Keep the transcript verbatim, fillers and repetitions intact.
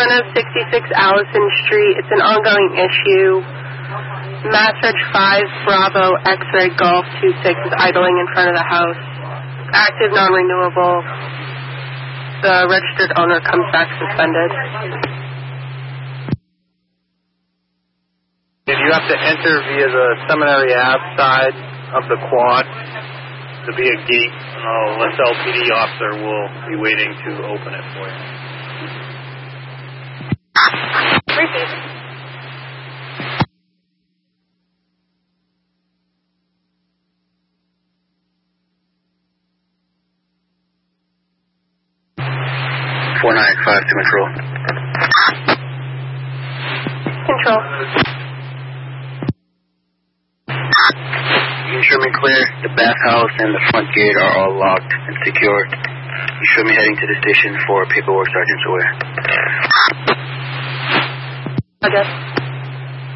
front of sixty-six Allison Street. It's an ongoing issue. Mass Reg five Bravo X-Ray Golf two six is idling in front of the house. Active, non-renewable. The registered owner comes back suspended. If you have to enter via the Seminary Ave side of the quad, there'll be a gate. Oh, S L P D officer will be waiting to open it for you. Repeat. four nine five to control. Control. You can show me clear. The bathhouse and the front gate are all locked and secured. You show me heading to the station for paperwork, Sergeant Sawyer. Okay.